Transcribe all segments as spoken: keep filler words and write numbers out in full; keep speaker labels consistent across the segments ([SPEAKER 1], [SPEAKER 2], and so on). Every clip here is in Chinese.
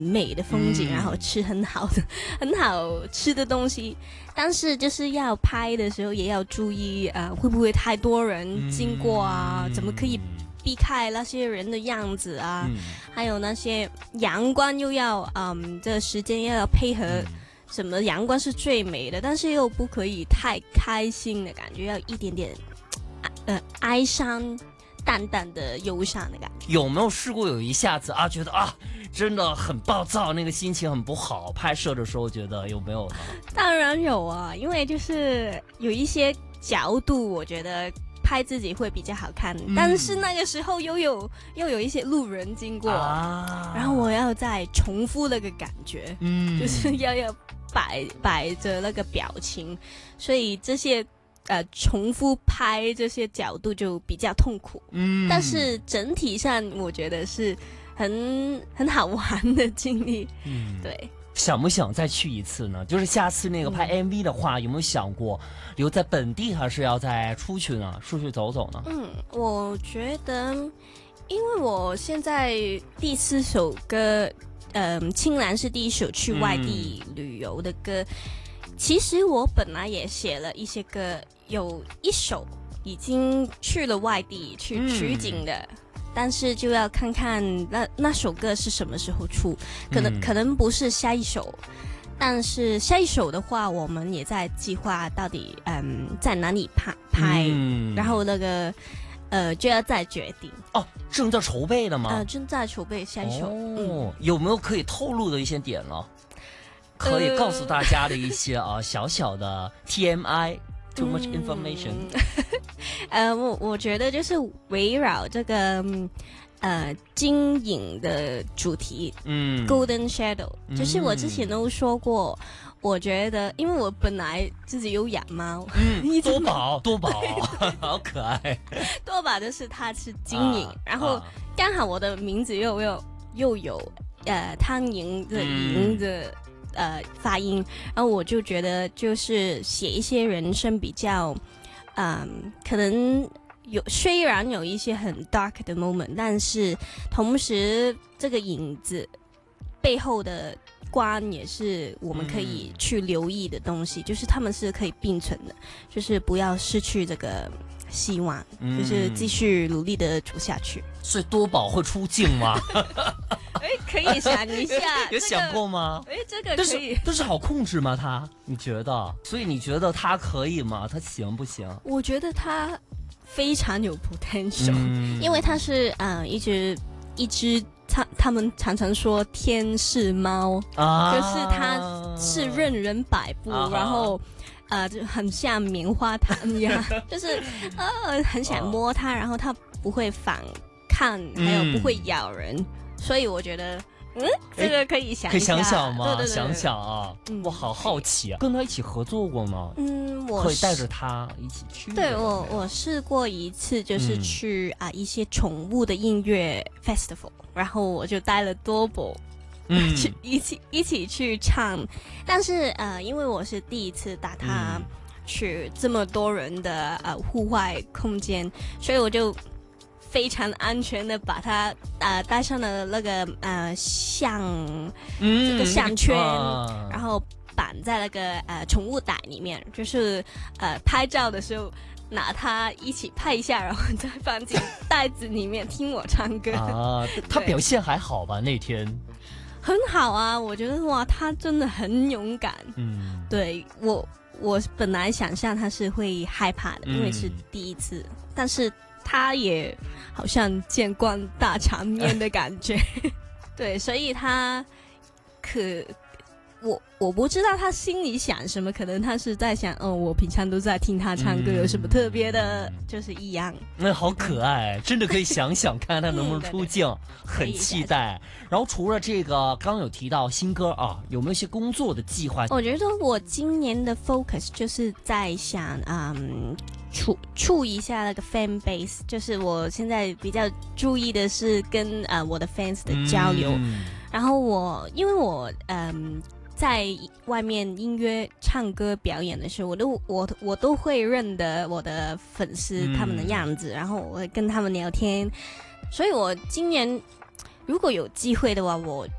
[SPEAKER 1] 美的风景，
[SPEAKER 2] 嗯、
[SPEAKER 1] 然后吃很好的、很好吃的东西。但是就是要拍的时候也要注意，呃，会不会太多人经过啊？
[SPEAKER 2] 嗯、
[SPEAKER 1] 怎么可以避开那些人的样子啊？
[SPEAKER 2] 嗯、
[SPEAKER 1] 还有那些阳光又要，嗯，这个时间又要配合。嗯什么阳光是最美的，但是又不可以太开心的感觉，要一点点，呃，哀伤、淡淡的忧伤的感觉。
[SPEAKER 2] 有没有试过有一下子啊，觉得啊，真的很暴躁，那个心情很不好，拍摄的时候觉得有没有呢？
[SPEAKER 1] 当然有啊，因为就是有一些角度，我觉得拍自己会比较好看，嗯、但是那个时候又有又有一些路人经过，啊、然后我要再重复那个感觉，嗯，就是要要。摆摆着那个表情，所以这些呃重复拍这些角度就比较痛苦。嗯，但是整体上我觉得是很很好玩的经历。嗯，对。
[SPEAKER 2] 想不想再去一次呢？就是下次那个拍 M V 的话，嗯、有没有想过留在本地，还是要再出去呢？出去走走呢？
[SPEAKER 1] 嗯，我觉得，因为我现在第四首歌。嗯，青蓝是第一首去外地旅游的歌。嗯、其实我本来也写了一些歌，有一首已经去了外地去取景的，嗯、但是就要看看那那首歌是什么时候出，可能、嗯、可能不是下一首，但是下一首的话，我们也在计划到底嗯在哪里拍拍，嗯、然后那个。呃，就要再决定
[SPEAKER 2] 哦，正在筹备的吗？
[SPEAKER 1] 呃，正在筹备下一首。哦、
[SPEAKER 2] 嗯，有没有可以透露的一些点呢？可以告诉大家的一些啊、呃、小小的 T M I，too much information。
[SPEAKER 1] 呃，我我觉得就是围绕这个呃金影的主题，嗯 ，Golden Shadow，、嗯、就是我之前都说过。我觉得，因为我本来自己有养猫，
[SPEAKER 2] 嗯，多宝多宝，好可爱。
[SPEAKER 1] 多宝就是它是金银，啊、然后刚好我的名字又又又有呃汤银的银的、嗯、呃发音，然后我就觉得就是写一些人生比较，嗯，可能有虽然有一些很 dark 的 moment， 但是同时这个影子背后的。光也是我们可以去留意的东西，嗯、就是他们是可以并存的，就是不要失去这个希望，嗯、就是继续努力的走下去。
[SPEAKER 2] 所以多宝会出镜吗？
[SPEAKER 1] 哎，可以想一下，
[SPEAKER 2] 有想过吗？
[SPEAKER 1] 哎，这个可以，
[SPEAKER 2] 但是好控制吗？他你觉得？所以你觉得他可以吗？他行不行？
[SPEAKER 1] 我觉得他非常有 potential，、嗯、因为他是嗯、呃、一直一只。他他们常常说天使猫，啊、就是它是任人摆布，啊、然后呃就很像棉花糖一样，就是呃很想摸它，然后它不会反抗，还有不会咬人，嗯、所以我觉得。嗯，这个可以想一下，
[SPEAKER 2] 可以想想吗？
[SPEAKER 1] 对对对，
[SPEAKER 2] 想想啊，嗯、我好好奇啊，跟他一起合作过吗？
[SPEAKER 1] 嗯，我
[SPEAKER 2] 可以带着他一起去。
[SPEAKER 1] 对我，我试过一次，就是去、嗯、啊一些宠物的音乐 festival， 然后我就带了多宝，嗯，去一起一起去唱，但是呃，因为我是第一次带他去这么多人的呃户外空间，所以我就。非常安全的把它呃戴上了那个呃项、嗯、这个项圈，啊、然后绑在那个呃宠物袋里面，就是呃拍照的时候拿它一起拍一下，然后再放进袋子里面听我唱歌。
[SPEAKER 2] 啊，他表现还好吧？那天
[SPEAKER 1] 很好啊，我觉得哇，他真的很勇敢。嗯，对我我本来想象他是会害怕的，因为是第一次，嗯、但是。他也好像见惯大场面的感觉，对，所以他可我我不知道他心里想什么，可能他是在想，哦，我平常都在听他唱歌，嗯、有什么特别的，就是一样。
[SPEAKER 2] 那好可爱，真的可以想想看看他能不能出镜，嗯、很期待。然后除了这个，刚刚有提到新歌啊，有没有一些工作的计划？
[SPEAKER 1] 我觉得我今年的 focus 就是在想，嗯。触触一下那个 fan base， 就是我现在比较注意的是跟呃我的 fans 的交流，嗯、然后我因为我嗯、呃、在外面音乐唱歌表演的时候，我都我我都会认得我的粉丝他们的样子，嗯、然后我会跟他们聊天，所以我今年如果有机会的话，我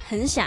[SPEAKER 1] 很想